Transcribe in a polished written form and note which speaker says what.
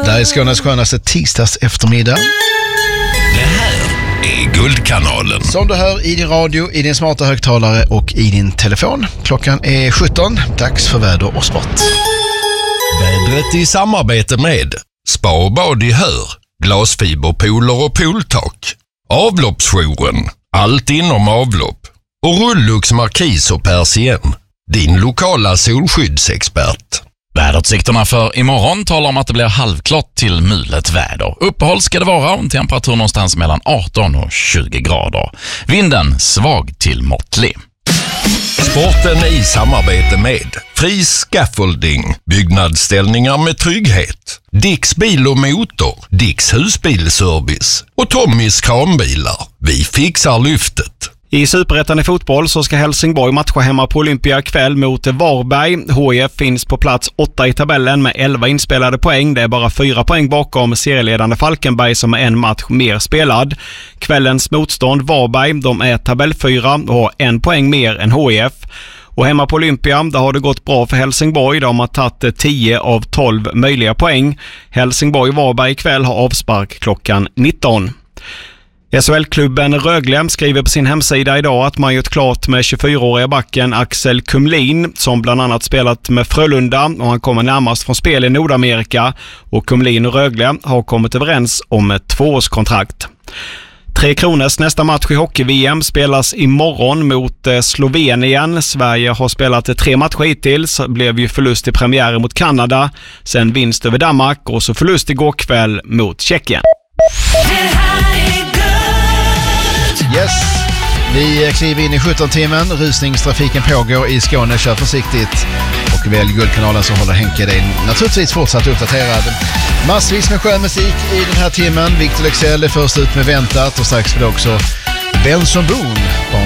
Speaker 1: Där är Skånes skönaste tisdags eftermiddag.
Speaker 2: Det här är Guldkanalen.
Speaker 1: Som du hör i din radio, i din smarta högtalare och i din telefon. Klockan är 17. Dags för väder och sport.
Speaker 2: Vädret i samarbete med Spa och bad i Hör, glasfiberpooler och pooltak. Avloppsjouren, allt inom avlopp. Och Rullux Markis och Persien, din lokala solskyddsexpert.
Speaker 3: Väderutsikterna för imorgon talar om att det blir halvklart till mulet väder. Uppehåll ska det vara och en temperatur någonstans mellan 18 och 20 grader. Vinden svag till måttlig.
Speaker 2: Sporten i samarbete med Fri Scaffolding, byggnadsställningar med trygghet. Dicks bil och motor, Dicks husbilservice och Tommys kranbilar. Vi fixar lyftet.
Speaker 4: I Superettan i fotboll så ska Helsingborg matcha hemma på Olympia kväll mot Varberg. HIF finns på plats 8 i tabellen med 11 inspelade poäng. Det är bara 4 poäng bakom serieledande Falkenberg som är en match mer spelad. Kvällens motstånd Varberg, de är tabell 4 och har 1 poäng mer än HIF. Och hemma på Olympia, där har det gått bra för Helsingborg. De har tagit 10 av 12 möjliga poäng. Helsingborg-Varberg ikväll har avspark klockan 19. SHL-klubben Rögle skriver på sin hemsida idag att man gjort klart med 24-åriga backen Axel Kumlin som bland annat spelat med Frölunda och han kommer närmast från spel i Nordamerika och Kumlin och Rögle har kommit överens om ett 2-årskontrakt. Tre Kronors nästa match i hockey-VM spelas imorgon mot Slovenien. Sverige har spelat 3 matcher hittills, blev ju förlust i premiären mot Kanada, sen vinst över Danmark och så förlust igår kväll mot Tjeckien.
Speaker 1: Yes, vi kliver in i 17-timmen. Rusningstrafiken pågår i Skåne. Kör försiktigt och välj Guldkanalen så håller Henke dig naturligtvis fortsatt uppdaterad. Massvis med skön musik i den här timmen. Victor Lexell är först ut med Väntat och strax får det också Benson Boone på